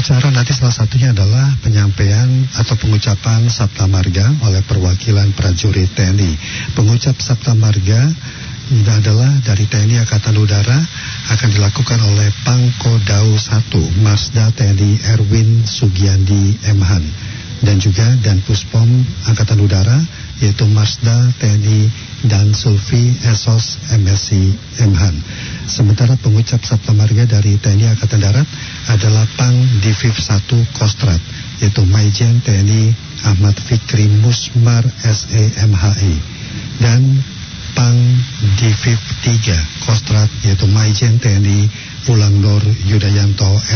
acara nanti salah satunya adalah penyampaian atau pengucapan Sabta Marga oleh perwakilan prajurit TNI. Pengucap Sabta Marga ini adalah dari TNI Angkatan Udara, akan dilakukan oleh Pangkodau 1 Marsda TNI Erwin Sugiandi Mhan, dan juga Dan Puspom Angkatan Udara yaitu Marsda TNI Dan Sulfi Esos MSc Mhan. Sementara pengucap Sabta Marga dari TNI Angkatan Darat adalah Pang Diviv 1 Kostrat yaitu Maijen TNI Ahmad Fikri Musmar SE MHI, dan Pang Diviv 3 Kostrat yaitu Maijen TNI Ulangnor Yudayanto